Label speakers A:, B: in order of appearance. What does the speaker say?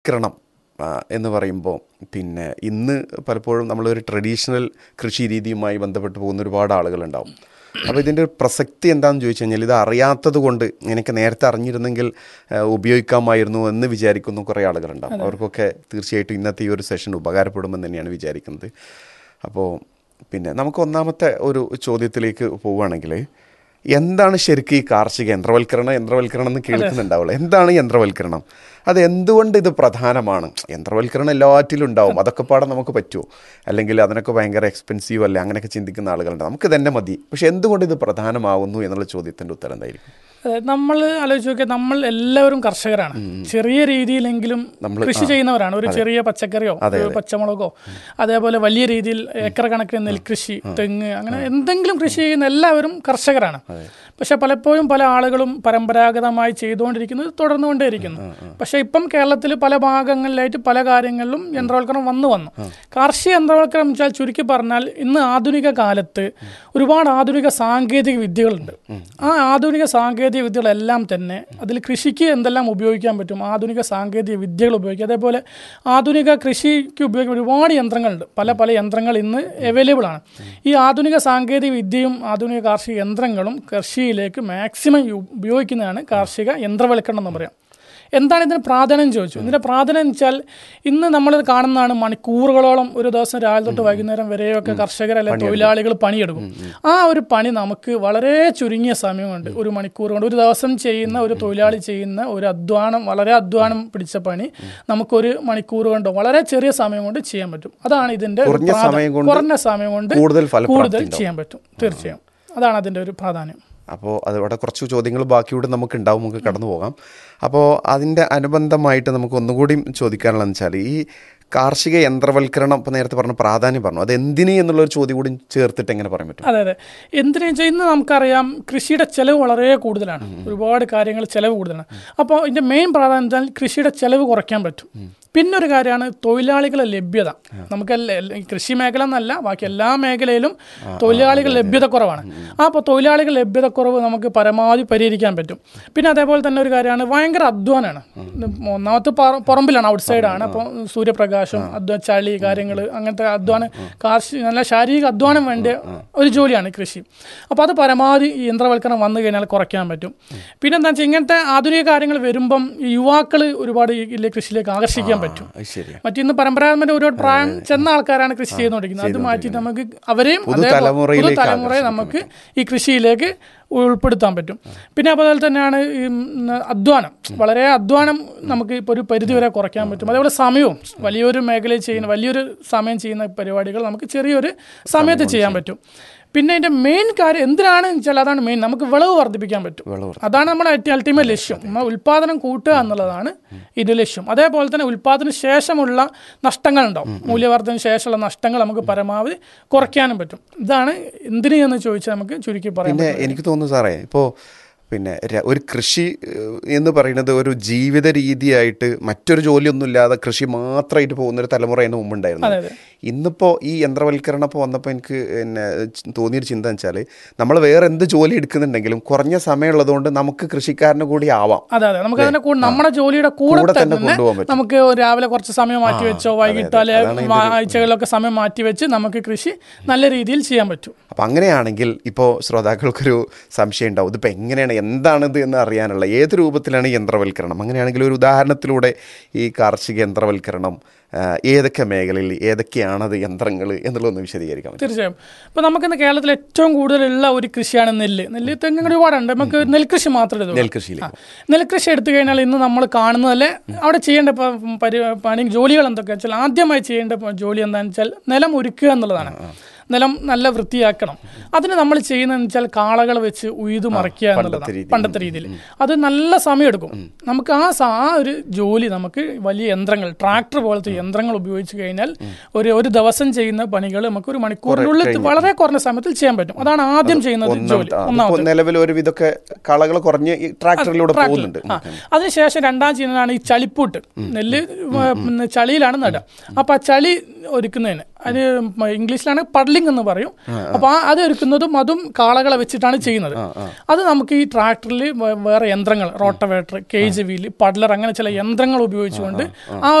A: യന്ത്രവൽക്കരണം എന്ന് പറയുമ്പോൾ പിന്നെ ഇന്ന് പലപ്പോഴും നമ്മളൊരു ട്രഡീഷണൽ കൃഷി രീതിയുമായി ബന്ധപ്പെട്ട് പോകുന്ന ഒരുപാട് ആളുകളുണ്ടാവും. അപ്പോൾ ഇതിൻ്റെ ഒരു പ്രസക്തി എന്താണെന്ന് ചോദിച്ചു കഴിഞ്ഞാൽ, ഇത് അറിയാത്തത് കൊണ്ട് എനിക്ക് നേരത്തെ അറിഞ്ഞിരുന്നെങ്കിൽ ഉപയോഗിക്കാമായിരുന്നു എന്ന് വിചാരിക്കുന്ന കുറേ ആളുകളുണ്ടാവും. അവർക്കൊക്കെ തീർച്ചയായിട്ടും ഇന്നത്തെ ഈ ഒരു സെഷൻ ഉപകാരപ്പെടുമെന്ന് തന്നെയാണ് വിചാരിക്കുന്നത്. അപ്പോൾ പിന്നെ നമുക്ക് ഒന്നാമത്തെ ഒരു ചോദ്യത്തിലേക്ക് പോവുകയാണെങ്കിൽ, എന്താണ് ശരിക്കും ഈ കാർഷിക യന്ത്രവൽക്കരണം എന്ന് കേൾക്കുന്നുണ്ടാവുള്ളൂ. എന്താണ് യന്ത്രവൽക്കരണം? അത് എന്തുകൊണ്ട് ഇത് പ്രധാനമാണ്? യന്ത്രവൽക്കരണം എല്ലാറ്റിലും ഉണ്ടാവും, അതൊക്കെ പാടെ നമുക്ക് പറ്റുമോ? അല്ലെങ്കിൽ അതിനൊക്കെ ഭയങ്കര എക്സ്പെൻസീവ് അല്ലേ, അങ്ങനെയൊക്കെ ചിന്തിക്കുന്ന ആളുകളുണ്ട്. നമുക്ക് തന്നെ മതി. പക്ഷെ എന്തുകൊണ്ട് ഇത് പ്രധാനമാവുന്നു എന്നുള്ള ചോദ്യത്തിൻ്റെ ഉത്തരം എന്തായിരിക്കും?
B: നമ്മൾ ആലോചിച്ച് നോക്കിയാൽ നമ്മൾ എല്ലാവരും കർഷകരാണ്. ചെറിയ രീതിയിലെങ്കിലും കൃഷി ചെയ്യുന്നവരാണ്. ഒരു ചെറിയ പച്ചക്കറിയോ പച്ചമുളകോ, അതേപോലെ വലിയ രീതിയിൽ ഏക്കർ കണക്കിന് നെൽകൃഷി, തെങ്ങ്, അങ്ങനെ എന്തെങ്കിലും കൃഷി ചെയ്യുന്ന എല്ലാവരും കർഷകരാണ്. പക്ഷെ പലപ്പോഴും പല ആളുകളും പരമ്പരാഗതമായി ചെയ്തുകൊണ്ടിരിക്കുന്നത് തുടർന്നുകൊണ്ടേയിരിക്കുന്നു. പക്ഷെ ഇപ്പം കേരളത്തിൽ പല ഭാഗങ്ങളിലായിട്ട് പല കാര്യങ്ങളിലും യന്ത്രവൽക്കരണം വന്നു. കാർഷിക യന്ത്രവൽക്കരണം വെച്ചാൽ ചുരുക്കി പറഞ്ഞാൽ, ഇന്ന് ആധുനിക കാലത്ത് ഒരുപാട് ആധുനിക സാങ്കേതിക വിദ്യകളുണ്ട്. ആ ആധുനിക സാങ്കേതിക വിദ്യകളെല്ലാം തന്നെ അതിൽ കൃഷിക്ക് എന്തെല്ലാം ഉപയോഗിക്കാൻ പറ്റും, ആധുനിക സാങ്കേതിക വിദ്യകൾ ഉപയോഗിക്കുക. അതേപോലെ ആധുനിക കൃഷിക്ക് ഉപയോഗിക്കുന്ന ഒരുപാട് യന്ത്രങ്ങളുണ്ട്. പല യന്ത്രങ്ങൾ ഇന്ന് അവൈലബിൾ ആണ്. ഈ ആധുനിക സാങ്കേതിക വിദ്യയും ആധുനിക കാർഷിക യന്ത്രങ്ങളും കൃഷിയിലേക്ക് മാക്സിമം ഉപയോഗിക്കുന്നതാണ് കാർഷിക യന്ത്രവൽക്കരണം എന്ന് പറയാം. എന്താണ് ഇതിന് പ്രാധാന്യം ചോദിച്ചു. ഇതിൻ്റെ പ്രാധാന്യം വെച്ചാൽ, ഇന്ന് നമ്മൾ കാണുന്നതാണ് മണിക്കൂറുകളോളം ഒരു ദിവസം രാവിലെ തൊട്ട് വൈകുന്നേരം വരെയൊക്കെ കർഷകർ അല്ലെങ്കിൽ തൊഴിലാളികൾ പണിയെടുക്കും. ആ ഒരു പണി നമുക്ക് വളരെ ചുരുങ്ങിയ സമയം കൊണ്ട്, ഒരു മണിക്കൂർ കൊണ്ട്, ഒരു ദിവസം ചെയ്യുന്ന ഒരു തൊഴിലാളി ചെയ്യുന്ന ഒരു വളരെ അധ്വാനം പിടിച്ച പണി നമുക്കൊരു മണിക്കൂർ കൊണ്ടോ വളരെ ചെറിയ സമയം കൊണ്ട് ചെയ്യാൻ പറ്റും. അതാണ് ഇതിൻ്റെ കുറഞ്ഞ സമയം കൊണ്ട് കൂടുതൽ ചെയ്യാൻ പറ്റും. തീർച്ചയായും അതാണ് അതിൻ്റെ ഒരു പ്രാധാന്യം.
A: അപ്പോൾ അതോടെ കുറച്ച് ചോദ്യങ്ങൾ ബാക്കിയോട് നമുക്ക് ഉണ്ടാവും, നമുക്ക് കടന്നു പോകാം. അപ്പോൾ അതിൻ്റെ അനുബന്ധമായിട്ട് നമുക്ക് ഒന്നുകൂടി ചോദിക്കാനുള്ളതെന്ന് വെച്ചാൽ, ഈ കാർഷിക യന്ത്രവൽക്കരണം ഇപ്പോൾ നേരത്തെ പറഞ്ഞു, പ്രാധാന്യം പറഞ്ഞു, അത് എന്തിന് എന്നുള്ളൊരു ചോദ്യം കൂടി ചേർത്തിട്ട് എങ്ങനെ പറയാൻ പറ്റും?
B: അതെ, എന്തിനു വെച്ചാൽ ഇന്ന് നമുക്കറിയാം കൃഷിയുടെ ചിലവ് വളരെ കൂടുതലാണ്. ഒരുപാട് കാര്യങ്ങൾ ചിലവ് കൂടുതലാണ്. അപ്പോൾ ഇതിൻ്റെ മെയിൻ പ്രാധാന്യം വെച്ചാൽ കൃഷിയുടെ ചിലവ് കുറയ്ക്കാൻ പറ്റും. പിന്നൊരു കാര്യമാണ് തൊഴിലാളികളുടെ ലഭ്യത. നമുക്ക് കൃഷി മേഖല എന്നല്ല, ബാക്കി എല്ലാ മേഖലയിലും തൊഴിലാളികൾ ലഭ്യത കുറവാണ്. അപ്പോൾ തൊഴിലാളികൾ ലഭ്യത കുറവ് നമുക്ക് പരമാവധി പരിഹരിക്കാൻ പറ്റും. പിന്നെ അതേപോലെ തന്നെ ഒരു കാര്യമാണ്, ഭയങ്കര അധ്വാനമാണ്. ഒന്നാമത്തെ പറമ്പിലാണ്, ഔട്ട് സൈഡാണ്. അപ്പോൾ സൂര്യപ്രകാശം, ചളി കാര്യങ്ങൾ, അങ്ങനത്തെ അധ്വാനം, നല്ല ശാരീരിക അധ്വാനം വേണ്ട ഒരു ജോലിയാണ് കൃഷി. അപ്പോൾ അത് പരമാവധി യന്ത്രവൽക്കരണം വന്നു കഴിഞ്ഞാൽ കുറയ്ക്കാൻ പറ്റും. പിന്നെ എന്താ വെച്ചാൽ, ഇങ്ങനത്തെ ആധുനിക കാര്യങ്ങൾ വരുമ്പം യുവാക്കൾ ഒരുപാട് കൃഷിയിലേക്ക് ആകർഷിക്കാൻ പറ്റും. മറ്റിന്ന് പരമ്പരാഗതമായ ഒരുപാട് പ്രായം ചെന്ന ആൾക്കാരാണ് കൃഷി ചെയ്തുകൊണ്ടിരിക്കുന്നത്. അത് മാറ്റിയിട്ട് നമുക്ക് അവരെയും പുതുതലമുറയെ നമുക്ക് ഈ കൃഷിയിലേക്ക് ഉൾപ്പെടുത്താൻ പറ്റും. പിന്നെ അതുപോലെ തന്നെയാണ് അധ്വാനം, വളരെ അധ്വാനം നമുക്ക് ഇപ്പോൾ ഒരു പരിധിവരെ കുറയ്ക്കാൻ പറ്റും. അതേപോലെ സമയവും, വലിയൊരു മേഖലയിൽ ചെയ്യുന്ന വലിയൊരു സമയം ചെയ്യുന്ന പരിപാടികൾ നമുക്ക് ചെറിയൊരു സമയത്ത് ചെയ്യാൻ പറ്റും. പിന്നെ ഇതിൻ്റെ മെയിൻ കാര്യം എന്തിനാണെന്ന് വെച്ചാൽ, അതാണ് മെയിൻ, നമുക്ക് വിളവ് വർദ്ധിപ്പിക്കാൻ പറ്റും. അതാണ് നമ്മുടെ അൾട്ടിമേറ്റ് ലക്ഷ്യം. നമ്മൾ ഉൽപ്പാദനം കൂട്ടുക എന്നുള്ളതാണ് ഇത് ലക്ഷ്യം. അതേപോലെ തന്നെ ഉൽപ്പാദന ശേഷമുള്ള നഷ്ടങ്ങളുണ്ടാവും, മൂല്യവർദ്ധന ശേഷമുള്ള നഷ്ടങ്ങൾ നമുക്ക് പരമാവധി കുറയ്ക്കാനും പറ്റും. ഇതാണ് എന്തിന് എന്ന് ചോദിച്ചാൽ നമുക്ക് ചുരുക്കി പറയാം.
A: പിന്നെ എനിക്ക് തോന്നുന്നു സാറേ, ഇപ്പോൾ പിന്നെ ഒരു കൃഷി എന്ന് പറയുന്നത് ഒരു ജീവിത രീതിയായിട്ട്, മറ്റൊരു ജോലിയൊന്നുമില്ലാതെ കൃഷി മാത്രമായിട്ട് പോകുന്നൊരു തലമുറ അതിന് മുമ്പുണ്ടായിരുന്നു. ഇന്നിപ്പോൾ ഈ യന്ത്രവൽക്കരണം ഇപ്പോൾ വന്നപ്പോൾ എനിക്ക് പിന്നെ തോന്നിയൊരു ചിന്ത എന്ന് വെച്ചാൽ, നമ്മൾ വേറെ എന്ത് ജോലി എടുക്കുന്നുണ്ടെങ്കിലും കുറഞ്ഞ സമയമുള്ളതുകൊണ്ട് നമുക്ക് കൃഷിക്കാരന് കൂടി ആവാം.
B: അതെ, നമുക്ക് അതിനെ നമ്മുടെ ജോലിയുടെ കൂടെ തന്നെ കൊണ്ടുപോകാൻ പറ്റും. നമുക്ക് രാവിലെ കുറച്ച് സമയം മാറ്റി വെച്ചോ, വൈകിട്ടോ അല്ലെ ആഴ്ചകളിലൊക്കെ സമയം മാറ്റി വെച്ച് നമുക്ക് കൃഷി നല്ല രീതിയിൽ ചെയ്യാൻ പറ്റും.
A: അപ്പം അങ്ങനെയാണെങ്കിൽ ഇപ്പോൾ ശ്രോതാക്കൾക്കൊരു സംശയം ഉണ്ടാവും, ഇതിപ്പോൾ എങ്ങനെയാണ്, എന്താണിത് എന്ന് അറിയാനുള്ള, ഏത് രൂപത്തിലാണ് യന്ത്രവൽക്കരണം? അങ്ങനെയാണെങ്കിൽ ഒരു ഉദാഹരണത്തിലൂടെ ഈ കാർഷിക യന്ത്രവൽക്കരണം ഏതൊക്കെ മേഖലയിൽ ഏതൊക്കെയാണത് യന്ത്രങ്ങൾ എന്നുള്ളതൊന്ന് വിശദീകരിക്കാം.
B: തീർച്ചയായും. ഇപ്പോൾ നമുക്കിന്ന് കേരളത്തിൽ ഏറ്റവും കൂടുതലുള്ള ഒരു കൃഷിയാണ് നെല്ല്. തെങ്ങ് ഒരുപാടുണ്ട്. നമുക്ക് നെൽകൃഷി മാത്രമേ എടുത്തു. നെൽകൃഷി എടുത്തു കഴിഞ്ഞാൽ ഇന്ന് നമ്മൾ കാണുന്നതല്ലേ അവിടെ ചെയ്യേണ്ട പണി ജോലികൾ എന്തൊക്കെയാ വെച്ചാൽ, ആദ്യമായി ചെയ്യേണ്ട ജോലി എന്താണെന്ന് വെച്ചാൽ നിലം ഒരുക്കുക എന്നുള്ളതാണ്. നിലം നല്ല വൃത്തിയാക്കണം. അതിന് നമ്മൾ ചെയ്യുന്നതെന്ന് വെച്ചാൽ കാളകൾ വെച്ച് ഉഴുതു മറിക്കുക എന്നുള്ളതാണ് പണ്ടത്തെ രീതിയിൽ. അത് നല്ല സമയമെടുക്കും. നമുക്ക് ആ ഒരു ജോലി നമുക്ക് വലിയ യന്ത്രങ്ങൾ, ട്രാക്ടർ പോലത്തെ യന്ത്രങ്ങൾ ഉപയോഗിച്ച് കഴിഞ്ഞാൽ ഒരു ദിവസം ചെയ്യുന്ന പണികൾ നമുക്ക് ഒരു മണിക്കൂറിനുള്ളിൽ വളരെ കുറഞ്ഞ സമയത്തിൽ ചെയ്യാൻ പറ്റും. അതാണ് ആദ്യം ചെയ്യുന്നത് ജോലി. അതിനുശേഷം രണ്ടാം ചെയ്യുന്നതാണ് ഈ ചളിപ്പൂട്ട്. നെല്ല് ചളിയിലാണ് നടുക. അപ്പം ആ ചളി ഒരുക്കുന്നതിന്. അതിന് ഇംഗ്ലീഷിലാണ് പഡ്ലിംഗ് എന്ന് പറയും. അപ്പോൾ അത് ഒരുക്കുന്നതും അതും കാളകളെ വെച്ചിട്ടാണ് ചെയ്യുന്നത്. അത് നമുക്ക് ഈ ട്രാക്ടറിൽ വേറെ യന്ത്രങ്ങൾ, റോട്ടവേറ്റർ, കേജ് വീല്, പഡ്ലർ, അങ്ങനെ ചില യന്ത്രങ്ങൾ ഉപയോഗിച്ചുകൊണ്ട് ആ